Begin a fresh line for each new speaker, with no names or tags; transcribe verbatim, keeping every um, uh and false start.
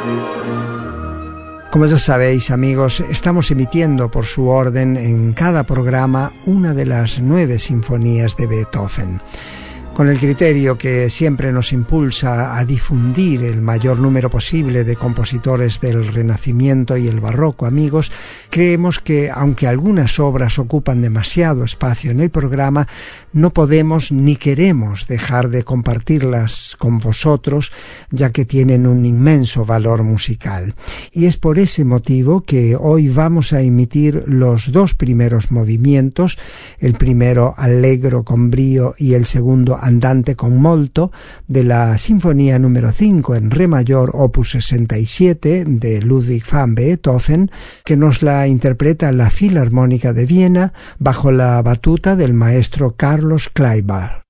Como ya sabéis, amigos, estamos emitiendo por su orden en cada programa una de las nueve sinfonías de Beethoven. Con el criterio que siempre nos impulsa a difundir el mayor número posible de compositores del Renacimiento y el Barroco, amigos, creemos que, aunque algunas obras ocupan demasiado espacio en el programa, no podemos ni queremos dejar de compartirlas con vosotros, ya que tienen un inmenso valor musical. Y es por ese motivo que hoy vamos a emitir los dos primeros movimientos, el primero allegro con brío y el segundo andante con molto, de la Sinfonía número cinco en re mayor opus sesenta y siete de Ludwig van Beethoven, que nos la interpreta la Filarmónica de Viena bajo la batuta del maestro Carlos Kleiber.